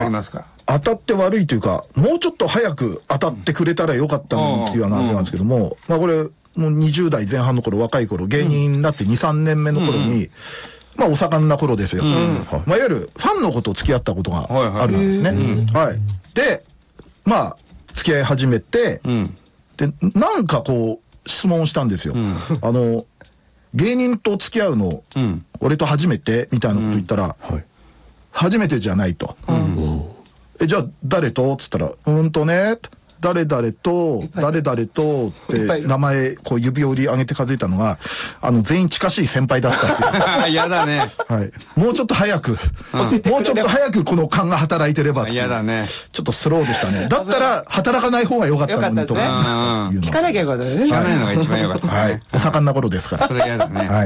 ありますか？ 当たって悪いというか、もうちょっと早く当たってくれたらよかったのにっていう話なんですけども、まあこれ、もう20代前半の頃、若い頃、芸人になって2、3年目の頃に、まあお盛んな頃ですよ。まあいわゆるファンの子と付き合ったことがあるんですね。はい。で、まあ、付き合い始めて、で、なんかこう、質問したんですよ。芸人と付き合うの、俺と初めてみたいなこと言ったら、初めてじゃないと。じゃあ誰とっつったら、ね、誰々と、誰々とって名前、こう指折り上げて数えたのが、全員近しい先輩だったっていう。 やだね。 はい。もうちょっと早く、もうちょっと早くこの勘が働いてればっていう。 やだね。 ちょっとスローでしたね。だったら、働かない方が良かったのにとか。 聞かなきゃよかったね。 聞かないのが一番良かった。 はい。お盛んな頃ですから。 それやだね。 はい。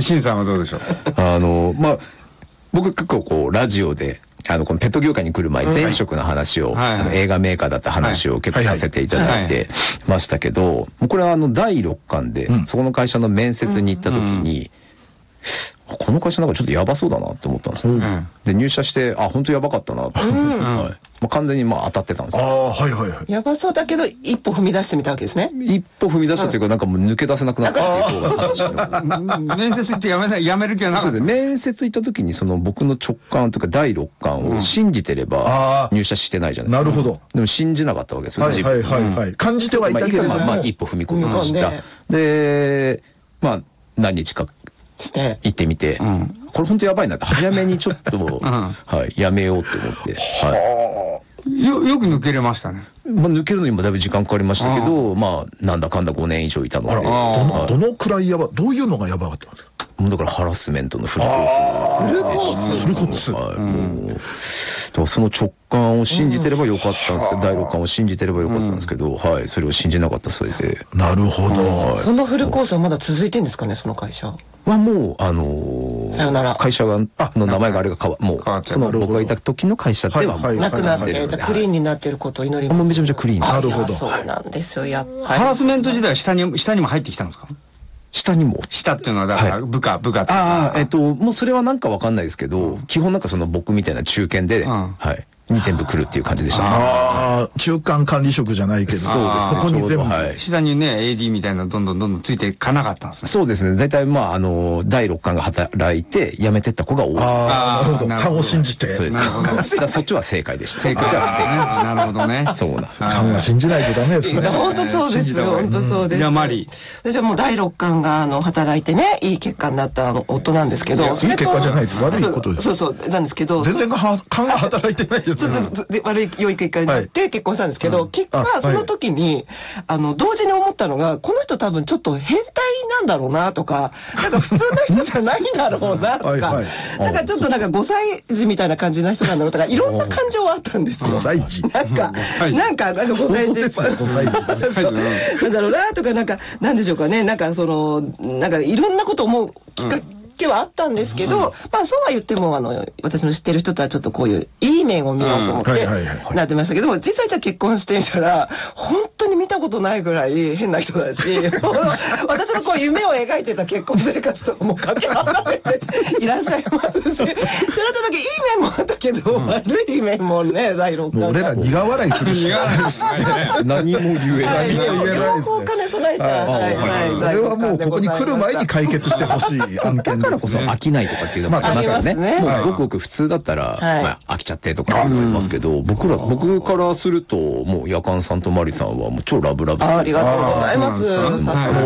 シンさんはどうでしょう？ まあ、僕結構こう、ラジオで、このペット業界に来る前、前職の話を、映画メーカーだった話を結構させていただいてましたけど、これは第6巻で、そこの会社の面接に行った時に、この会社なんかちょっとやばそうだなって思ったんですよ。で、入社して、本当やばかったなって。完全に当たってたんですよ。 はいはいはい。 やばそうだけど、一歩踏み出してみたわけですね。 一歩踏み出したというか、なんかもう抜け出せなくなったっていう方が面接行ってやめる気はなかった。 そうですね。面接行った時に、僕の直感というか、第6巻を信じてれば、入社してないじゃないですか。 なるほど。 でも信じなかったわけですよ。 はいはいはい。感じてはいたけれども。 まあ、一歩踏み込みました。で、まあ、何日か行ってみて、これ本当やばいなって、早めにちょっと、やめようと思って。 よく抜けれましたね。 まあ抜けるのにもだいぶ時間かかりましたけど、まあなんだかんだ5年以上いたので。 どのくらいどういうのがやばかったんですか？ もうだからハラスメントのフルコース。 フルコース。 その直感を信じてればよかったんですけど、第6巻を信じてればよかったんですけど、はい、それを信じなかった、それで。 なるほど。 そのフルコースはまだ続いてんですかね、その会社は。もう、 さよなら。 会社の名前があれがもう、その僕がいた時の会社ではなくなって、じゃあクリーンになってることを祈ります。 もうめちゃめちゃクリーン。 なるほど。 そうなんですよ、やっぱり。 ハラスメント時代は下にも入ってきたんですか？ 下にも。 下っていうのはだから部下っていうか。もうそれはなんかわかんないですけど、基本なんか僕みたいな中堅で、はい。に全部来るっていう感じでしたね。 中間管理職じゃないけど、そこに全部。 下にね、AD みたいなどんどんついていかなかったんですね。 そうですね。大体まあ、第6巻が働いて辞めてった子が多い。 なるほど。勘を信じて。 そうですね。そっちは正解でした。 正解じゃ不正解。なるほどね。 そうなんです。 勘は信じないとダメですね。 本当そうです。本当そうです。 じゃあマリー。じゃあもう第6巻が働いてね、いい結果になった夫なんですけど。いい結果じゃないです。悪いことです。 そうなんですけど。 全然勘が働いてないじゃないですか。良い結果になって結婚したんですけど、結果その時に同時に思ったのが、この人多分ちょっと変態なんだろうなとか、なんか普通の人じゃないんだろうなとか、なんかちょっとなんか5歳児みたいな感じな人なんだろうとか、いろんな感情はあったんですよ。 5歳児なんか5歳児なんだろうなとか、なんでしょうかね、なんかいろんなこと思うきっかけはあったんですけど、まあそうは言っても私の知ってる人とはちょっとこういういい面を見ようと思ってなってましたけど、実際じゃあ結婚してみたら本当に見たことないぐらい変な人だし、私のこう夢を描いてた結婚生活ともかけ離れていらっしゃいますし、それだった時いい面もあったけど、悪い面もね、第6巻俺ら苦笑いするし何も言えない。 両方兼ね備えた。 それはもうここに来る前に解決してほしい案件だからこそ飽きないとかっていうのもありますからね。もうごくごく普通だったら、飽きちゃってとか思いますけど、僕からすると、もう夜間さんとマリさんはもう超ラブラブ。 ありがとうございます。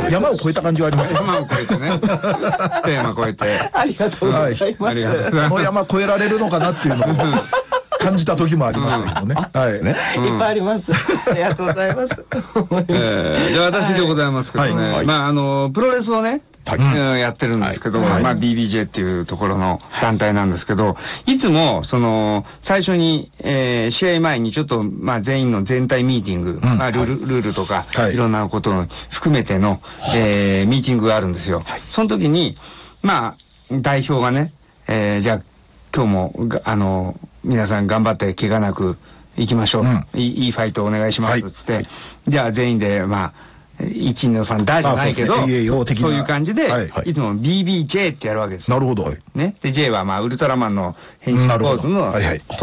山を越えた感じはありますよ。 山を越えてね。テーマ越えて。 ありがとうございます。 この山越えられるのかなっていうのを感じた時もありましたけどね。はい。 いっぱいあります。ありがとうございます。 じゃあ私でございますけどね。まあプロレスをね、やってるんですけど、まあ BBJ っていうところの団体なんですけど、いつも最初に試合前にちょっとまあ全員の全体ミーティング、まあルールとかいろんなことを含めてのミーティングがあるんですよ。その時にまあ代表がね、じゃあ今日も皆さん頑張って怪我なく行きましょう。いいファイトお願いしますつって、じゃあ全員でまあ 1の3だじゃないけど、そういう感じで、いつも BBJ ってやるわけですよ。 なるほど。 ね。で、J はまあ、ウルトラマンの変身ポーズの